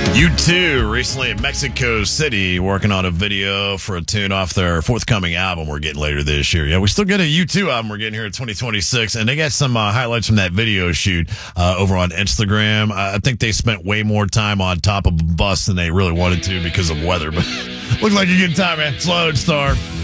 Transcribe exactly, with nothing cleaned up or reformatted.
U two recently in Mexico City working on a video for a tune off their forthcoming album we're getting later this year. Yeah, we still get a U two album we're getting here in twenty twenty-six, and they got some uh, highlights from that video shoot uh, over on Instagram. Uh, I think they spent way more time on top of a bus than they really wanted to because of weather, but looked like a good time, man. Slow and Star.